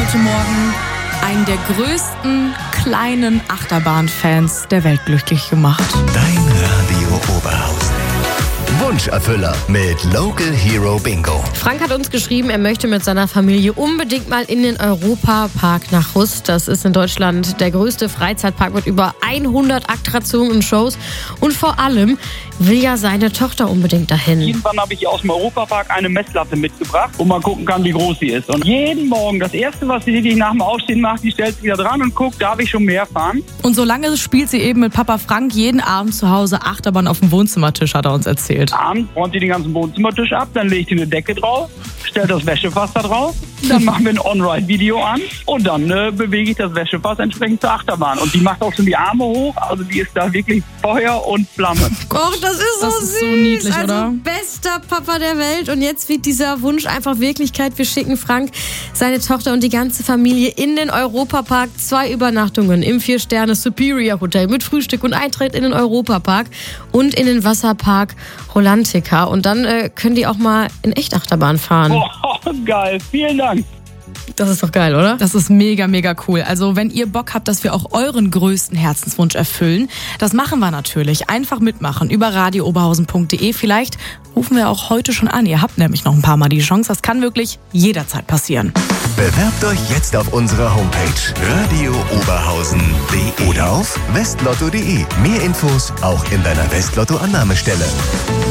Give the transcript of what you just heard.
heute Morgen einen der größten kleinen Achterbahnfans der Welt glücklich gemacht. Dein Radio Oberhausen. Wunscherfüller mit Local Hero Bingo. Frank hat uns geschrieben, er möchte mit seiner Familie unbedingt mal in den Europapark nach Rust. Das ist in Deutschland der größte Freizeitpark mit über 100 Attraktionen und Shows. Und vor allem will ja seine Tochter unbedingt dahin. Irgendwann habe ich hier aus dem Europapark eine Messlatte mitgebracht, wo man gucken kann, wie groß sie ist. Und jeden Morgen, das Erste, was sie wirklich nach dem Aufstehen macht, die stellt sich wieder dran und guckt, darf ich schon mehr fahren? Und solange spielt sie eben mit Papa Frank jeden Abend zu Hause Achterbahn auf dem Wohnzimmertisch, hat er uns erzählt. Abends räumt sie den ganzen Wohnzimmertisch ab, dann legt sie eine Decke drauf, stellt das Wäschefass da drauf, dann machen wir ein On-Ride-Video an und dann bewege ich das Wäschefass entsprechend zur Achterbahn. Und die macht auch schon die Arme hoch, also die ist da wirklich Feuer und Flamme. Och, das ist so süß. So niedlich, also oder? Bester Papa der Welt. Und jetzt wird dieser Wunsch einfach Wirklichkeit. Wir schicken Frank, seine Tochter und die ganze Familie in den Europapark. 2 Übernachtungen im 4-Sterne Superior Hotel mit Frühstück und Eintritt in den Europapark und in den Wasserpark Rolantica. Und dann können die auch mal in Echtachterbahn fahren. Oh, geil. Vielen Dank. Das ist doch geil, oder? Das ist mega, mega cool. Also wenn ihr Bock habt, dass wir auch euren größten Herzenswunsch erfüllen, das machen wir natürlich. Einfach mitmachen über radiooberhausen.de. Vielleicht rufen wir auch heute schon an. Ihr habt nämlich noch ein paar Mal die Chance. Das kann wirklich jederzeit passieren. Bewerbt euch jetzt auf unserer Homepage radiooberhausen.de oder auf westlotto.de. Mehr Infos auch in deiner Westlotto-Annahmestelle.